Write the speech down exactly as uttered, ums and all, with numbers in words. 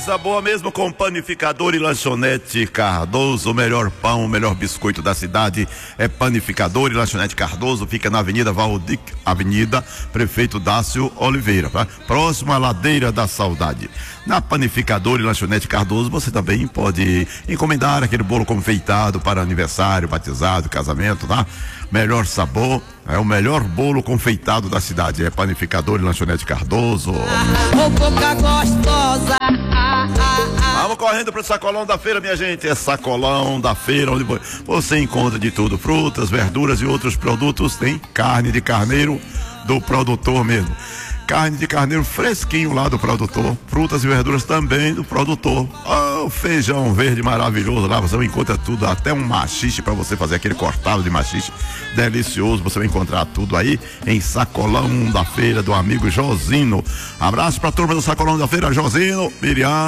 Coisa boa mesmo com Panificador e Lanchonete Cardoso. O melhor pão, o melhor biscoito da cidade é Panificador e Lanchonete Cardoso. Fica na Avenida Valdir, Avenida Prefeito Dácio Oliveira, tá? Próximo à Ladeira da Saudade. Na Panificador e Lanchonete Cardoso você também pode encomendar aquele bolo confeitado para aniversário, batizado, casamento, tá? Melhor sabor, é o melhor bolo confeitado da cidade, é Panificador e Lanchonete Cardoso. Ô boca gostosa. Vamos correndo pro sacolão da feira, minha gente. É sacolão da feira, onde você encontra de tudo: frutas, verduras e outros produtos. Tem carne de carneiro do produtor mesmo. Carne de carneiro fresquinho lá do produtor. Frutas e verduras também do produtor. Oh, feijão verde maravilhoso lá. Você encontra tudo, até um maxixe para você fazer aquele cortado de maxixe delicioso. Você vai encontrar tudo aí em Sacolão da Feira do amigo Josino. Abraço pra turma do Sacolão da Feira, Josino, Miriam.